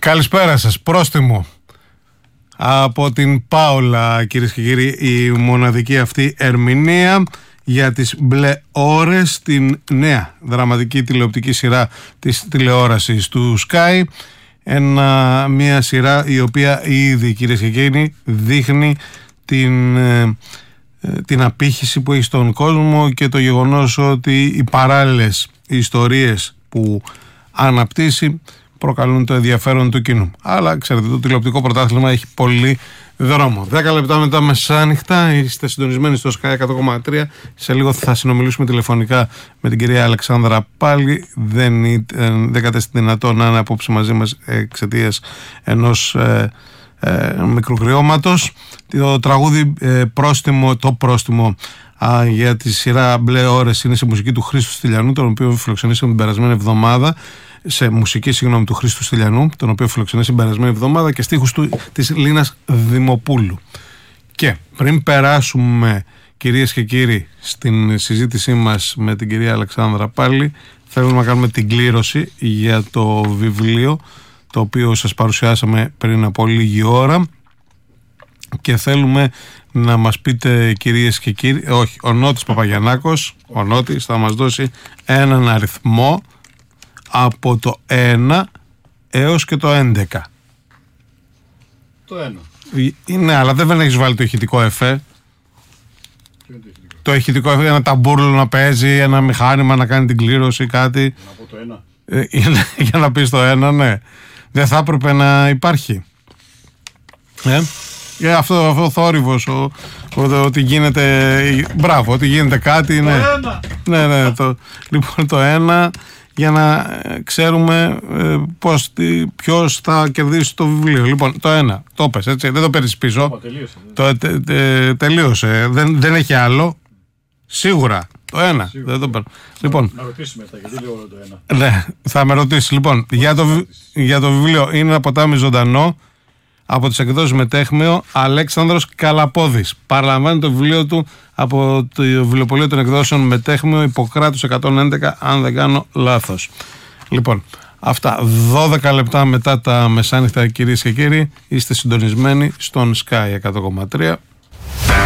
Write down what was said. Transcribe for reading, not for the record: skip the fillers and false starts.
Καλησπέρα σας. Πρόστιμο από την Πάολα, κυρίες και κύριοι, η μοναδική αυτή ερμηνεία για τις μπλε ώρες, την νέα δραματική τηλεοπτική σειρά της τηλεόρασης του Sky. Μια σειρά η οποία ήδη, κυρίες και κύριοι, δείχνει την απήχηση που έχει στον κόσμο και το γεγονός ότι οι παράλληλες ιστορίες που αναπτύσσει προκαλούν το ενδιαφέρον του κοινού. Αλλά ξέρετε, το τηλεοπτικό πρωτάθλημα έχει πολύ δρόμο. 10 λεπτά μετά μεσάνυχτα, είστε συντονισμένοι στο Sky 100,3. Σε λίγο θα συνομιλήσουμε τηλεφωνικά με την κυρία Αλεξάνδρα Πάλι. Δεν κατέστη δυνατό να είναι απόψε μαζί μας εξαιτίας ενός μικρού κρυώματος. Το τραγούδι πρόστιμο για τη σειρά Μπλε Ώρες είναι σε μουσική του Χρήστου Στυλιανού, τον οποίο φιλοξενήσαμε την περασμένη εβδομάδα. Σε μουσική, του Χρήστου Στυλιανού, τον οποίο φιλοξενήσει την περασμένη εβδομάδα, και στίχους της Λίνας Δημοπούλου. Και πριν περάσουμε, κυρίες και κύριοι, στην συζήτησή μας με την κυρία Αλεξάνδρα Πάλι, θέλουμε να κάνουμε την κλήρωση για το βιβλίο το οποίο σας παρουσιάσαμε πριν από λίγη ώρα και θέλουμε να μας πείτε, κυρίες και κύριοι, ο Νότης Παπαγιαννάκος, ο Νότης θα μας δώσει έναν αριθμό από το 1 έως και το 11. Το 1. Ναι, αλλά δεν έχεις βάλει το ηχητικό εφέ. Το ηχητικό εφέ, ένα ταμπούρλο να παίζει, ένα μηχάνημα να κάνει την κλήρωση, κάτι. Να πω το 1. Για να πεις το 1, ναι. Δεν θα έπρεπε να υπάρχει. Αυτό ο θόρυβος, ότι γίνεται. Μπράβο, ότι γίνεται κάτι. Ναι, ναι. Λοιπόν, το 1. Για να ξέρουμε ποιος θα κερδίσει το βιβλίο. Λοιπόν, το 1, το πες, έτσι, δεν το παίρνεις πίσω. Τελείωσε. Δεν έχει άλλο. Σίγουρα. Το 1. Δεν το παίρνω. Λοιπόν, να ρωτήσει μετά, γιατί λέω το 1. Ναι, θα με ρωτήσει. Λοιπόν, για το βιβλίο Είναι ένα ποτάμι ζωντανό, από τις εκδόσεις Μετέχμιο, Αλέξανδρος Καλαπόδης. Παραλαμβάνει το βιβλίο του από το βιβλιοπωλείο των εκδόσεων Μετέχμιο, Ιπποκράτους 111, αν δεν κάνω λάθος. Λοιπόν, αυτά 12 λεπτά μετά τα μεσάνυχτα, κυρίες και κύριοι, είστε συντονισμένοι στον Sky 100,3.